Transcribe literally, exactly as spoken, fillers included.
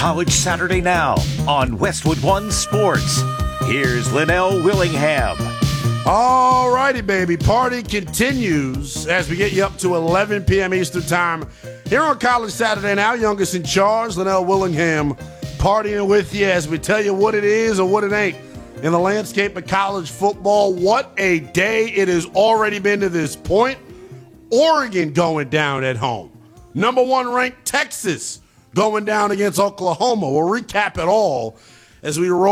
College Saturday Now on Westwood One Sports. Here's Linnell Willingham. All righty, baby. Party continues as we get you up to eleven p.m. Eastern Time here on College Saturday Now. Youngest in charge, Linnell Willingham, partying with you as we tell you what it is or what it ain't in the landscape of college football. What a day it has already been to this point. Oregon going down at home. Number one ranked Texas going down against Oklahoma. We'll recap it all as we roll